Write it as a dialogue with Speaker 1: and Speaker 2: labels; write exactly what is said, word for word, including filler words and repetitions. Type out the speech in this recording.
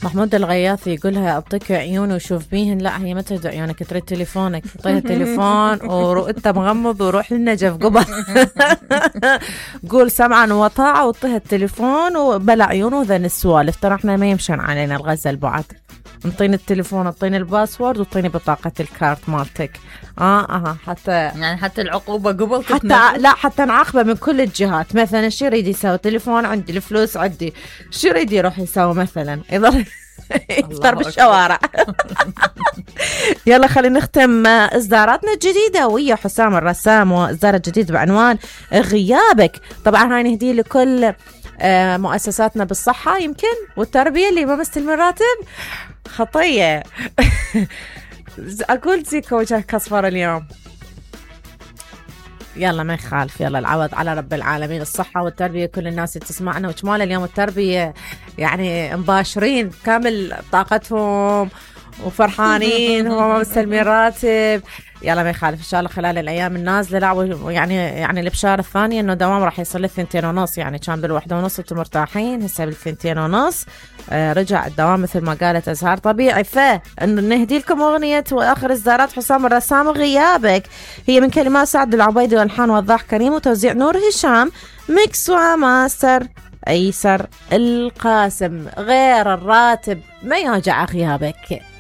Speaker 1: محمود الغياثي يقولها اعطيك عيون وشوف بيهن، لا هي ما تريد عيونك تريد تليفونك، اعطيها التليفون وانت مغمض وروح للنجف قبل قول سمعا وطاعة واعطيها التليفون وبلا عيونه ذا السوالف. ترى احنا ما يمشن علينا الغزة البعد، انطيني التليفون انطيني الباسورد واعطيني بطاقة الكارت مالتك. اه اه حتى
Speaker 2: يعني حتى العقوبة قبل
Speaker 1: حتى لا حتى نعاقبه من كل الجهات. مثلا شو يريد يسوي؟ تليفون عندي، الفلوس عندي، شو يريد يروح يسوي؟ مثلا يضل يفطر بالشوارع. يلا خلينا نختم اصداراتنا الجديدة ويا حسام الرسام واصدار الجديد بعنوان غيابك. طبعا هاي نهدي لكل مؤسساتنا بالصحة يمكن والتربية اللي ما مستلمين راتب خطية. أقول زيكو وجه كصفر اليوم. يلا ما يخالف، يلا العوض على رب العالمين. الصحة والتربية كل الناس تسمعنا وجمال اليوم التربية يعني مباشرين كامل طاقتهم وفرحانين هم ما مستلمين راتب. يلا ما يخالف ان شاء الله خلال الايام النازله. لا يعني يعني البشاره الثانيه انه دوام راح يصل للثنتين ونص، يعني كان بالوحده ونص انتم مرتاحين، هسه بالثنتين ونص آه رجع الدوام مثل ما قالت ازهار طبيعي. فانه نهدي لكم اغنيه واخر اصدارات حسام الرسام غيابك، هي من كلمات سعد العبيدي والحان وضاح كريم وتوزيع نور هشام، ميكس وماستر ايسر القاسم. غير الراتب ما يوجع غيابك.